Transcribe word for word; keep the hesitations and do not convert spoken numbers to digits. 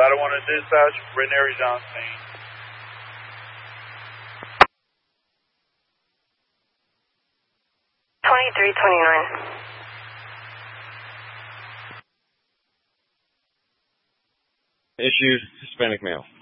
Battle one to dispatch, Brittany Aries on scene. twenty-three twenty-nine. Issued Hispanic male.